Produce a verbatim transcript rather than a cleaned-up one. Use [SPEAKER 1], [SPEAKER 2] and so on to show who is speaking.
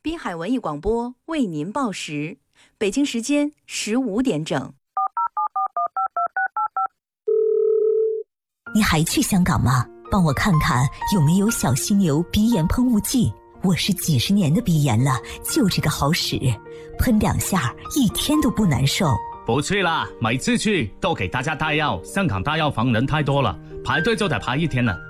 [SPEAKER 1] 滨海文艺广播为您报时，北京时间十五点整。
[SPEAKER 2] 你还去香港吗？帮我看看有没有小犀牛鼻炎喷雾剂。我是几十年的鼻炎了，就这个好使，喷两下一天都不难受。
[SPEAKER 3] 不去啦，每次去都给大家带药，香港大药房人太多了，排队就得排一天了。